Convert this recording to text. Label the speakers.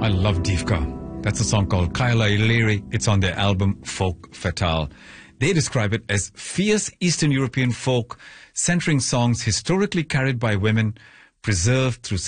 Speaker 1: I love Divka. That's a song called Kyla Iliri. It's on their album Folk Fatale. They describe it as fierce Eastern European folk, centering songs historically carried by women, preserved through